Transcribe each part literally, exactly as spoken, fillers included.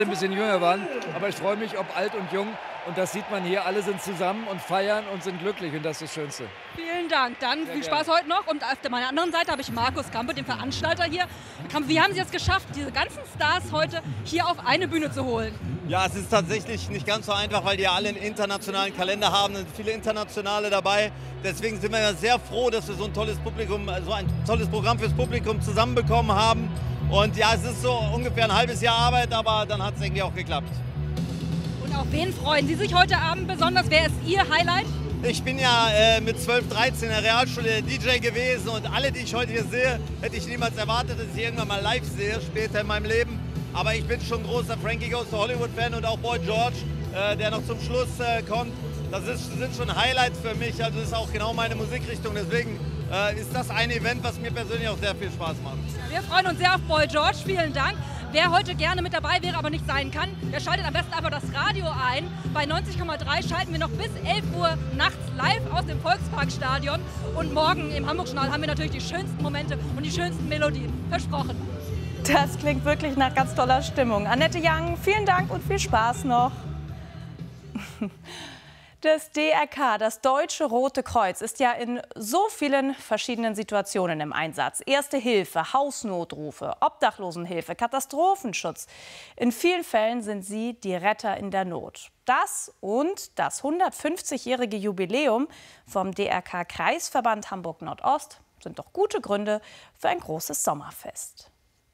ein bisschen jünger waren, aber ich freue mich, ob alt und jung. Und das sieht man hier, alle sind zusammen und feiern und sind glücklich und das ist das Schönste. Vielen Dank, dann Sehr viel gerne. Spaß heute noch. Und auf meiner anderen Seite habe ich Markus Kampe, den Veranstalter hier. Wie haben Sie es geschafft, diese ganzen Stars heute hier auf eine Bühne zu holen? Ja, es ist tatsächlich nicht ganz so einfach, weil die ja alle einen internationalen Kalender haben, sind viele Internationale dabei. Deswegen sind wir ja sehr froh, dass wir so ein tolles Publikum, so ein tolles Programm fürs Publikum zusammenbekommen haben. Und ja, es ist so ungefähr ein halbes Jahr Arbeit, aber dann hat es irgendwie auch geklappt. Und auf wen freuen Sie sich heute Abend besonders? Wer ist Ihr Highlight? Ich bin ja äh, mit zwölf, dreizehn in der Realschule D J gewesen und alle, die ich heute hier sehe, hätte ich niemals erwartet, dass ich irgendwann mal live sehe, später in meinem Leben. Aber ich bin schon großer Frankie Goes to Hollywood-Fan und auch Boy George, äh, der noch zum Schluss äh, kommt. Das ist, sind schon Highlights für mich, also das ist auch genau meine Musikrichtung. Deswegen äh, ist das ein Event, was mir persönlich auch sehr viel Spaß macht. Wir freuen uns sehr auf Boy George, vielen Dank. Wer heute gerne mit dabei wäre, aber nicht sein kann, der schaltet am besten einfach das Radio ein. Bei neunzig Komma drei schalten wir noch bis elf Uhr nachts live aus dem Volksparkstadion. Und morgen im Hamburg-Journal haben wir natürlich die schönsten Momente und die schönsten Melodien. Versprochen. Das klingt wirklich nach ganz toller Stimmung. Annette Young, vielen Dank und viel Spaß noch. Das D R K, das Deutsche Rote Kreuz, ist ja in so vielen verschiedenen Situationen im Einsatz. Erste Hilfe, Hausnotrufe, Obdachlosenhilfe, Katastrophenschutz. In vielen Fällen sind sie die Retter in der Not. Das und das hundertfünfzigjährige Jubiläum vom D R K-Kreisverband Hamburg-Nordost sind doch gute Gründe für ein großes Sommerfest.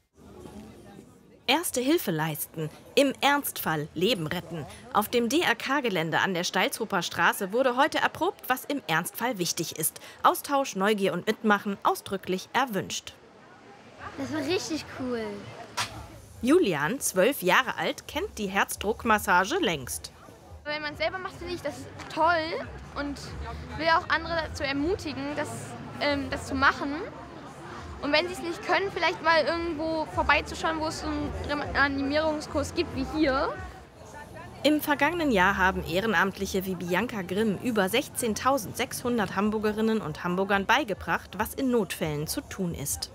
Erste Hilfe leisten, im Ernstfall Leben retten. Auf dem D R K-Gelände an der Steilshofer Straße wurde heute erprobt, was im Ernstfall wichtig ist. Austausch, Neugier und Mitmachen ausdrücklich erwünscht. Das war richtig cool. Julian, zwölf Jahre alt, kennt die Herzdruckmassage längst. Wenn man es selber macht, finde ich das toll und will auch andere dazu ermutigen, das, ähm, das zu machen. Und wenn sie es nicht können, vielleicht mal irgendwo vorbeizuschauen, wo es so einen Reanimierungskurs gibt wie hier. Im vergangenen Jahr haben Ehrenamtliche wie Bianca Grimm über sechzehntausendsechshundert Hamburgerinnen und Hamburgern beigebracht, was in Notfällen zu tun ist.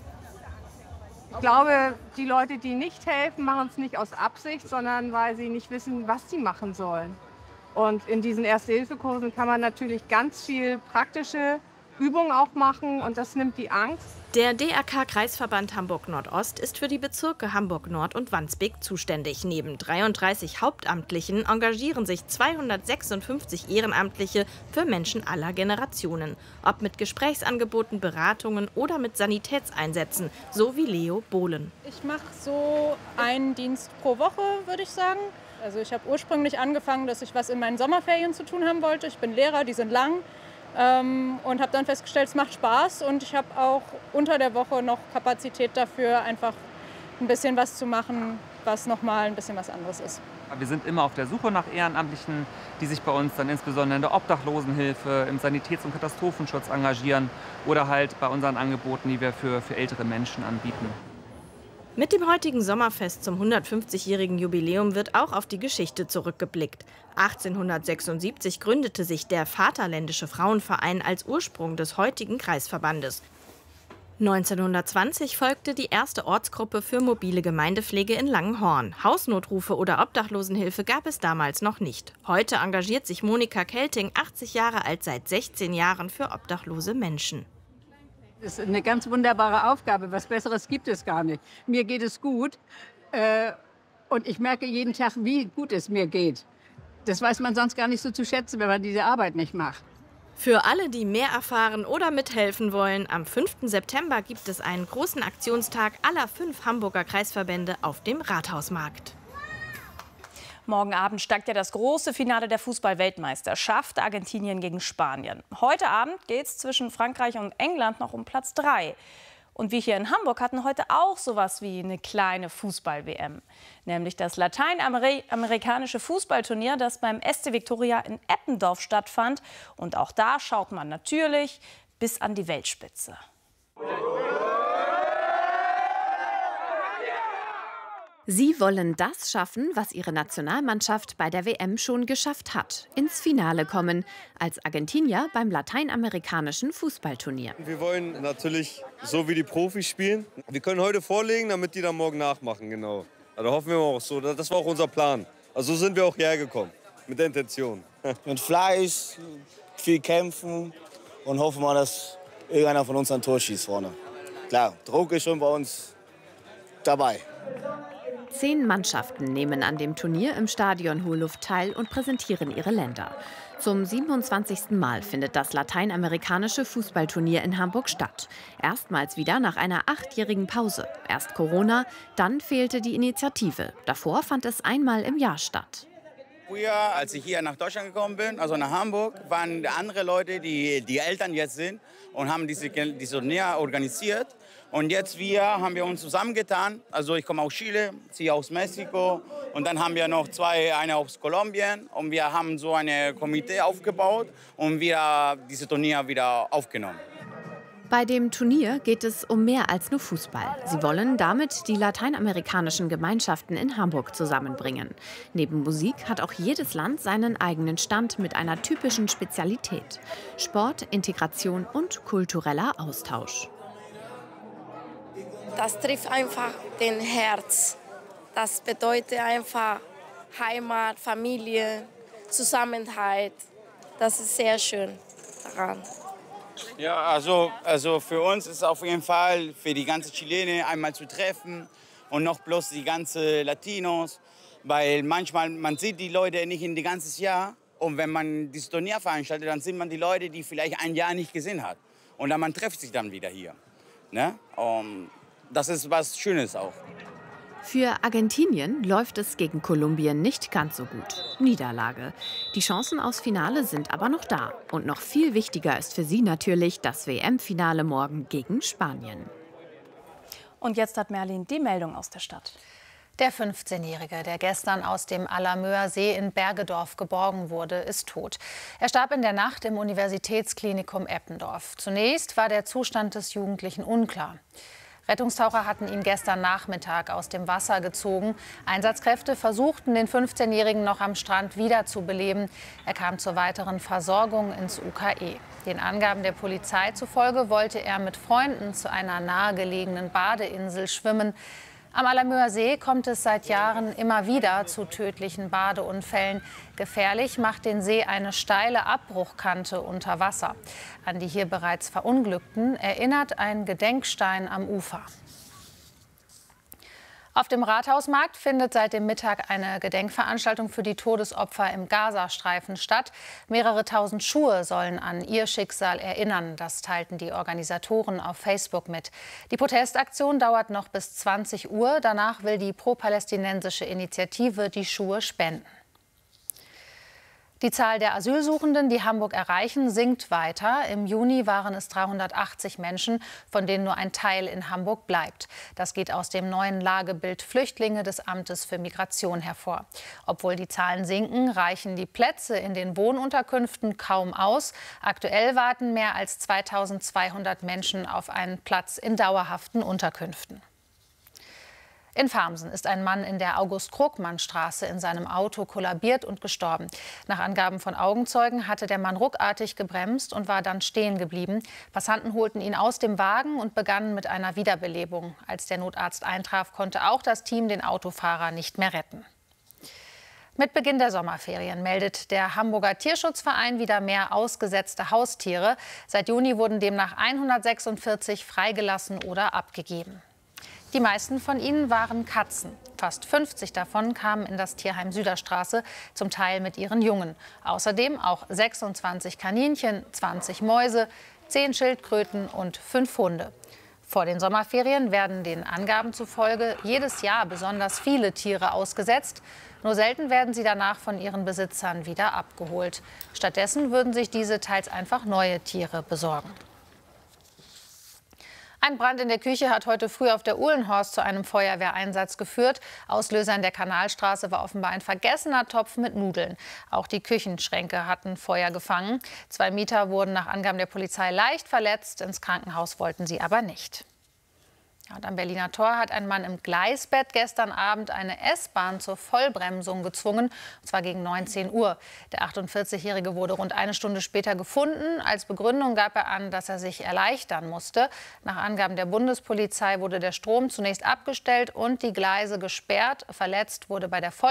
Ich glaube, die Leute, die nicht helfen, machen es nicht aus Absicht, sondern weil sie nicht wissen, was sie machen sollen. Und in diesen Erste-Hilfe-Kursen kann man natürlich ganz viel praktische Übungen auch machen und das nimmt die Angst. Der D R K-Kreisverband Hamburg-Nordost ist für die Bezirke Hamburg-Nord und Wandsbek zuständig. Neben dreiunddreißig Hauptamtlichen engagieren sich zweihundertsechsundfünfzig Ehrenamtliche für Menschen aller Generationen. Ob mit Gesprächsangeboten, Beratungen oder mit Sanitätseinsätzen, so wie Leo Bohlen. Ich mache so einen Dienst pro Woche, würde ich sagen. Also ich habe ursprünglich angefangen, dass ich was in meinen Sommerferien zu tun haben wollte. Ich bin Lehrer, die sind lang. Ähm, und habe dann festgestellt, es macht Spaß und ich habe auch unter der Woche noch Kapazität dafür, einfach ein bisschen was zu machen, was nochmal ein bisschen was anderes ist. Wir sind immer auf der Suche nach Ehrenamtlichen, die sich bei uns dann insbesondere in der Obdachlosenhilfe, im Sanitäts- und Katastrophenschutz engagieren oder halt bei unseren Angeboten, die wir für, für ältere Menschen anbieten. Mit dem heutigen Sommerfest zum hundertfünfzigjährigen Jubiläum wird auch auf die Geschichte zurückgeblickt. achtzehnhundertsechsundsiebzig gründete sich der Vaterländische Frauenverein als Ursprung des heutigen Kreisverbandes. neunzehnhundertzwanzig folgte die erste Ortsgruppe für mobile Gemeindepflege in Langenhorn. Hausnotrufe oder Obdachlosenhilfe gab es damals noch nicht. Heute engagiert sich Monika Kelting, achtzig Jahre alt, seit sechzehn Jahren für obdachlose Menschen. Das ist eine ganz wunderbare Aufgabe. Was Besseres gibt es gar nicht. Mir geht es gut äh, und ich merke jeden Tag, wie gut es mir geht. Das weiß man sonst gar nicht so zu schätzen, wenn man diese Arbeit nicht macht. Für alle, die mehr erfahren oder mithelfen wollen, am fünften September gibt es einen großen Aktionstag aller fünf Hamburger Kreisverbände auf dem Rathausmarkt. Morgen Abend steigt ja das große Finale der Fußball-Weltmeisterschaft, Argentinien gegen Spanien. Heute Abend geht es zwischen Frankreich und England noch um Platz drei. Und wir hier in Hamburg hatten heute auch sowas wie eine kleine Fußball-W M. Nämlich das lateinamerikanische Fußballturnier, das beim S C Viktoria in Eppendorf stattfand. Und auch da schaut man natürlich bis an die Weltspitze. Sie wollen das schaffen, was ihre Nationalmannschaft bei der W M schon geschafft hat: ins Finale kommen, als Argentinier beim lateinamerikanischen Fußballturnier. Wir wollen natürlich so wie die Profis spielen. Wir können heute vorlegen, damit die dann morgen nachmachen, genau. Also hoffen wir auch so. Das war auch unser Plan. Also so sind wir auch hierher gekommen, mit der Intention. Mit Fleiß, viel kämpfen und hoffen mal, dass irgendeiner von uns ein Tor schießt vorne. Klar, Druck ist schon bei uns dabei. Zehn Mannschaften nehmen an dem Turnier im Stadion Hohe Luft teil und präsentieren ihre Länder. Zum siebenundzwanzigsten Mal findet das lateinamerikanische Fußballturnier in Hamburg statt. Erstmals wieder nach einer achtjährigen Pause. Erst Corona, dann fehlte die Initiative. Davor fand es einmal im Jahr statt. Früher, als ich hier nach Deutschland gekommen bin, also nach Hamburg, waren andere Leute, die die Eltern jetzt sind und haben diese, diese Turnier organisiert. Und jetzt wir haben wir uns zusammengetan. Also ich komme aus Chile, sie aus Mexiko und dann haben wir noch zwei, eine aus Kolumbien und wir haben so ein Komitee aufgebaut und wir diese Turnier wieder aufgenommen. Bei dem Turnier geht es um mehr als nur Fußball. Sie wollen damit die lateinamerikanischen Gemeinschaften in Hamburg zusammenbringen. Neben Musik hat auch jedes Land seinen eigenen Stand mit einer typischen Spezialität: Sport, Integration und kultureller Austausch. Das trifft einfach den Herz. Das bedeutet einfach Heimat, Familie, Zusammenhalt. Das ist sehr schön daran. Ja, also, also für uns ist es auf jeden Fall für die ganzen Chilenen einmal zu treffen und noch bloß die ganzen Latinos, weil manchmal man sieht die Leute nicht in das ganze Jahr und wenn man dieses Turnier veranstaltet, dann sieht man die Leute, die vielleicht ein Jahr nicht gesehen hat und dann man trifft sich dann wieder hier. Ne? Um, das ist was Schönes auch. Für Argentinien läuft es gegen Kolumbien nicht ganz so gut. Niederlage. Die Chancen aufs Finale sind aber noch da. Und noch viel wichtiger ist für sie natürlich das W M-Finale morgen gegen Spanien. Und jetzt hat Merlin die Meldung aus der Stadt. Der fünfzehnjährige, der gestern aus dem Alamöer See in Bergedorf geborgen wurde, ist tot. Er starb in der Nacht im Universitätsklinikum Eppendorf. Zunächst war der Zustand des Jugendlichen unklar. Rettungstaucher hatten ihn gestern Nachmittag aus dem Wasser gezogen. Einsatzkräfte versuchten, den fünfzehnjährigen noch am Strand wiederzubeleben. Er kam zur weiteren Versorgung ins U K E. Den Angaben der Polizei zufolge wollte er mit Freunden zu einer nahegelegenen Badeinsel schwimmen. Am Alamöer See kommt es seit Jahren immer wieder zu tödlichen Badeunfällen. Gefährlich macht den See eine steile Abbruchkante unter Wasser. An die hier bereits Verunglückten erinnert ein Gedenkstein am Ufer. Auf dem Rathausmarkt findet seit dem Mittag eine Gedenkveranstaltung für die Todesopfer im Gazastreifen statt. Mehrere tausend Schuhe sollen an ihr Schicksal erinnern. Das teilten die Organisatoren auf Facebook mit. Die Protestaktion dauert noch bis zwanzig Uhr. Danach will die pro-palästinensische Initiative die Schuhe spenden. Die Zahl der Asylsuchenden, die Hamburg erreichen, sinkt weiter. Im Juni waren es dreihundertachtzig Menschen, von denen nur ein Teil in Hamburg bleibt. Das geht aus dem neuen Lagebild Flüchtlinge des Amtes für Migration hervor. Obwohl die Zahlen sinken, reichen die Plätze in den Wohnunterkünften kaum aus. Aktuell warten mehr als zweitausendzweihundert Menschen auf einen Platz in dauerhaften Unterkünften. In Farmsen ist ein Mann in der August-Krogmann-Straße in seinem Auto kollabiert und gestorben. Nach Angaben von Augenzeugen hatte der Mann ruckartig gebremst und war dann stehen geblieben. Passanten holten ihn aus dem Wagen und begannen mit einer Wiederbelebung. Als der Notarzt eintraf, konnte auch das Team den Autofahrer nicht mehr retten. Mit Beginn der Sommerferien meldet der Hamburger Tierschutzverein wieder mehr ausgesetzte Haustiere. Seit Juni wurden demnach hundertsechsundvierzig freigelassen oder abgegeben. Die meisten von ihnen waren Katzen. Fast fünfzig davon kamen in das Tierheim Süderstraße, zum Teil mit ihren Jungen. Außerdem auch sechsundzwanzig Kaninchen, zwanzig Mäuse, zehn Schildkröten und fünf Hunde. Vor den Sommerferien werden den Angaben zufolge jedes Jahr besonders viele Tiere ausgesetzt. Nur selten werden sie danach von ihren Besitzern wieder abgeholt. Stattdessen würden sich diese teils einfach neue Tiere besorgen. Ein Brand in der Küche hat heute früh auf der Uhlenhorst zu einem Feuerwehreinsatz geführt. Auslöser in der Kanalstraße war offenbar ein vergessener Topf mit Nudeln. Auch die Küchenschränke hatten Feuer gefangen. Zwei Mieter wurden nach Angaben der Polizei leicht verletzt. Ins Krankenhaus wollten sie aber nicht. Ja, und am Berliner Tor hat ein Mann im Gleisbett gestern Abend eine S-Bahn zur Vollbremsung gezwungen, und zwar gegen neunzehn Uhr. Der achtundvierzigjährige wurde rund eine Stunde später gefunden. Als Begründung gab er an, dass er sich erleichtern musste. Nach Angaben der Bundespolizei wurde der Strom zunächst abgestellt und die Gleise gesperrt. Verletzt wurde bei der Voll